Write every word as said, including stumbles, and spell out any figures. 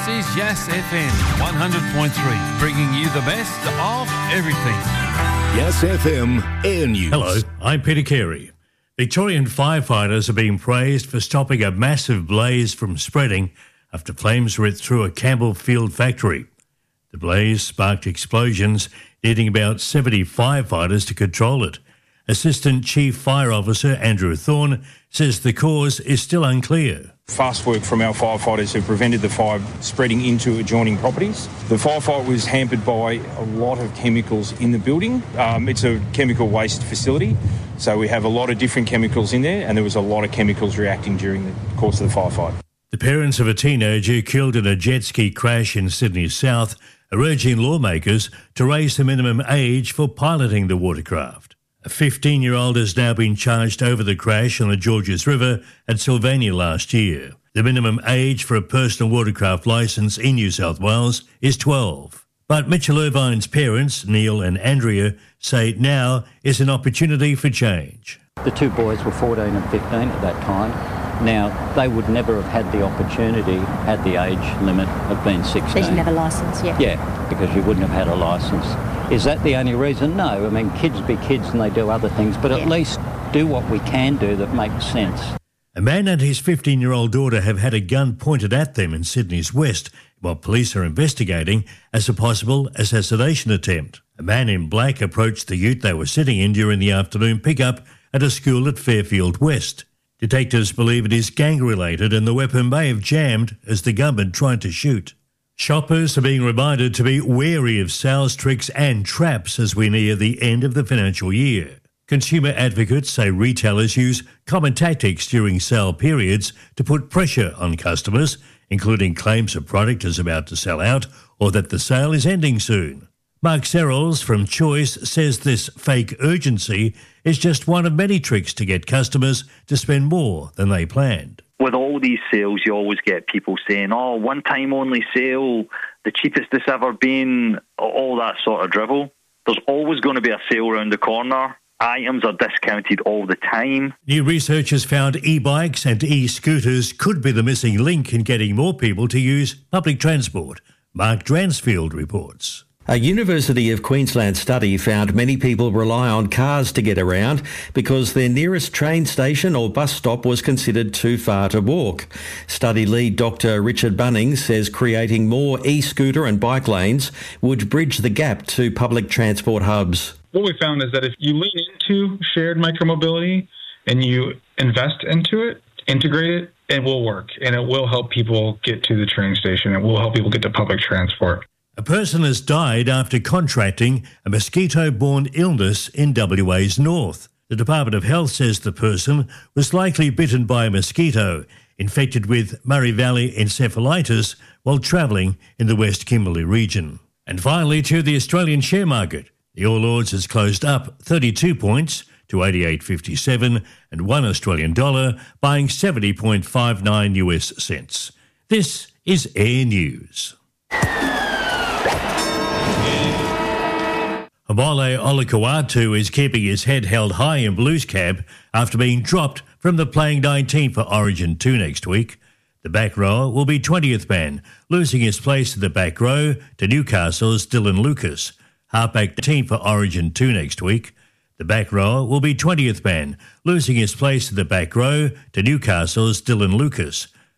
is Yes F M one hundred point three, bringing you the best of everything. Yes F M Air News. Hello, I'm Peter Carey. Victorian firefighters are being praised for stopping a massive blaze from spreading after flames ripped through a Campbellfield factory. The blaze sparked explosions, needing about seventy firefighters to control it. Assistant Chief Fire Officer Andrew Thorne says the cause is still unclear. Fast work from our firefighters have prevented the fire spreading into adjoining properties. The firefight was hampered by a lot of chemicals in the building. Um, it's a chemical waste facility, so we have a lot of different chemicals in there, and there was a lot of chemicals reacting during the course of the firefight. The parents of a teenager killed in a jet ski crash in Sydney South are urging lawmakers to raise the minimum age for piloting the watercraft. A fifteen-year-old has now been charged over the crash on the Georges River at Sylvania last year. The minimum age for a personal watercraft licence in New South Wales is twelve. But Mitchell Irvine's parents, Neil and Andrea, say now is an opportunity for change. The two boys were fourteen and fifteen at that time. Now, they would never have had the opportunity had the age limit of being sixteen. They didn't have a licence, yeah. Yeah, because you wouldn't have had a licence. Is that the only reason? No. I mean, kids be kids and they do other things, but yeah. At least do what we can do that makes sense. A man and his fifteen-year-old daughter have had a gun pointed at them in Sydney's west, while police are investigating as a possible assassination attempt. A man in black approached the ute they were sitting in during the afternoon pickup at a school at Fairfield West. Detectives believe it is gang-related and the weapon may have jammed as the gunman tried to shoot. Shoppers are being reminded to be wary of sales tricks and traps as we near the end of the financial year. Consumer advocates say retailers use common tactics during sale periods to put pressure on customers, including claims a product is about to sell out or that the sale is ending soon. Mark Serrels from Choice says this fake urgency is just one of many tricks to get customers to spend more than they planned. With all these sales, you always get people saying, oh, one-time only sale, the cheapest it's ever been, all that sort of drivel. There's always going to be a sale around the corner. Items are discounted all the time. New research has found e-bikes and e-scooters could be the missing link in getting more people to use public transport. Mark Dransfield reports. A University of Queensland study found many people rely on cars to get around because their nearest train station or bus stop was considered too far to walk. Study lead Doctor Richard Bunnings says creating more e-scooter and bike lanes would bridge the gap to public transport hubs. What we found is that if you lean into shared micromobility and you invest into it, integrate it, it will work and it will help people get to the train station. It will help people get to public transport. A person has died after contracting a mosquito-borne illness in W A's north. The Department of Health says the person was likely bitten by a mosquito, infected with Murray Valley encephalitis while travelling in the West Kimberley region. And finally, to the Australian share market. The All Ords has closed up thirty-two points to eighty-eight fifty-seven and one Australian dollar, buying seventy point five nine U S cents. This is Air News. Obale Olakau'atu is keeping his head held high in Blues camp after being dropped from the playing nineteen for Origin two next week. The back rower will be twentieth man, losing his place in the back row to Newcastle's Dylan Lucas. Halfback team for Origin two next week. The back rower will be twentieth man, losing his place in the back row to Newcastle's Dylan Lucas.